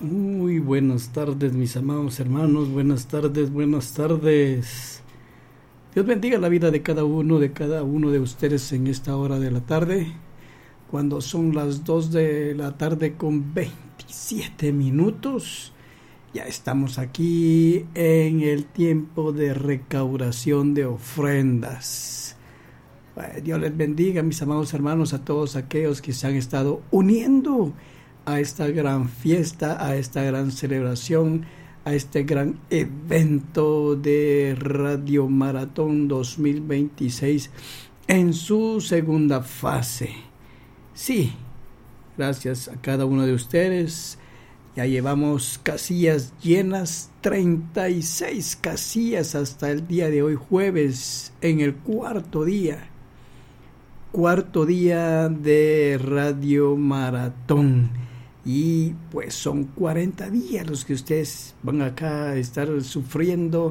Muy buenas tardes, mis amados hermanos, buenas tardes, buenas tardes. Dios bendiga la vida de cada uno de ustedes en esta hora de la tarde, cuando son las 2 de la tarde con 27 minutos. Ya estamos aquí en el tiempo de recaudación de ofrendas. Dios les bendiga, mis amados hermanos, a todos aquellos que se han estado uniendo a esta gran fiesta, a esta gran celebración, a este gran evento de Radio Maratón 2026 en su segunda fase. Sí, gracias a cada uno de ustedes. Ya llevamos casillas llenas, 36 casillas hasta el día de hoy, jueves, en el cuarto día de Radio Maratón. Y pues son 40 días los que ustedes van acá a estar sufriendo,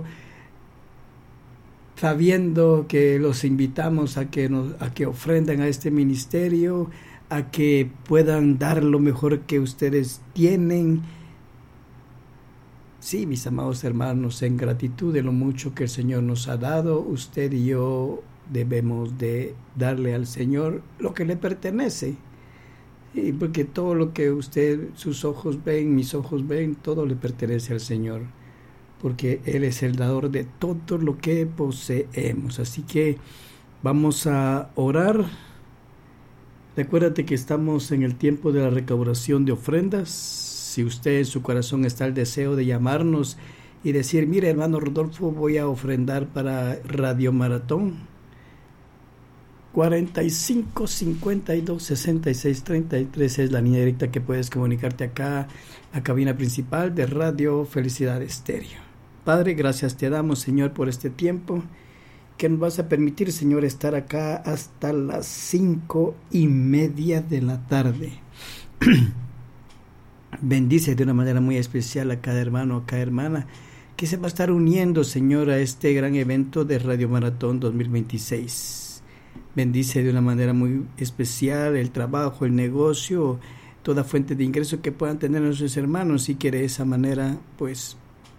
sabiendo que los invitamos a que ofrenden a este ministerio, a que puedan dar lo mejor que ustedes tienen. Sí, mis amados hermanos, en gratitud de lo mucho que el Señor nos ha dado, usted y yo debemos de darle al Señor lo que le pertenece. Sí, porque todo lo que sus ojos ven, mis ojos ven, todo le pertenece al Señor, porque Él es el dador de todo lo que poseemos. Así que vamos a orar. Recuérdate que estamos en el tiempo de la recaudación de ofrendas. Si usted en su corazón está el deseo de llamarnos y decir, mire hermano Rodolfo, voy a ofrendar para Radio Maratón, 45 52 66 33 es la línea directa que puedes comunicarte acá a cabina principal de Radio Felicidad Estéreo. Padre, gracias te damos, Señor, por este tiempo que nos vas a permitir, Señor, estar acá hasta las 5:30 de la tarde. Bendice de una manera muy especial a cada hermano, a cada hermana que se va a estar uniendo, Señor, a este gran evento de Radio Maratón 2026. Bendice de una manera muy especial el trabajo, el negocio, toda fuente de ingreso que puedan tener nuestros hermanos, y que de esa manera, pues,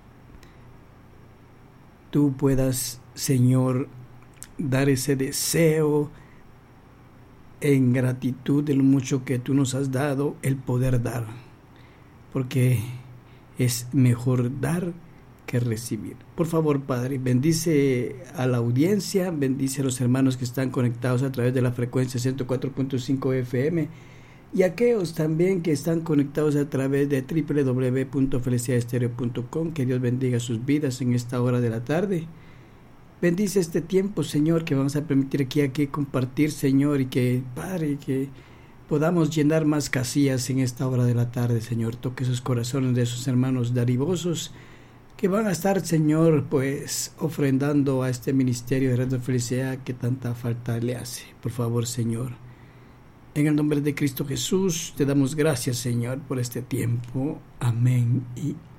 tú puedas, Señor, dar ese deseo en gratitud de lo mucho que tú nos has dado, el poder dar, porque es mejor dar que recibir. Por favor, Padre, bendice a la audiencia, bendice a los hermanos que están conectados a través de la frecuencia 104.5 FM y aquellos también que están conectados a través de www.felicidadestereo.com. Que Dios bendiga sus vidas en esta hora de la tarde. Bendice este tiempo, Señor, que vamos a permitir aquí compartir, Señor, y que, Padre, que podamos llenar más casillas en esta hora de la tarde, Señor. Toque esos corazones de esos hermanos dadivosos que van a estar, Señor, pues ofrendando a este ministerio de Radio Felicidad que tanta falta le hace. Por favor, Señor, en el nombre de Cristo Jesús, te damos gracias, Señor, por este tiempo. Amén y